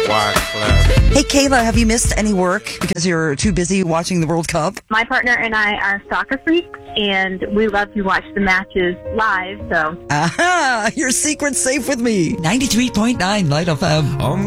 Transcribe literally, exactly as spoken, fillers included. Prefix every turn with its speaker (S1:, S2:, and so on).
S1: Hey, Kayla, have you missed any work because you're too busy watching the World Cup?
S2: My partner and I are soccer freaks, and we love to watch the matches live, so.
S1: Aha! Your secret's safe with me. ninety-three point nine Light F M.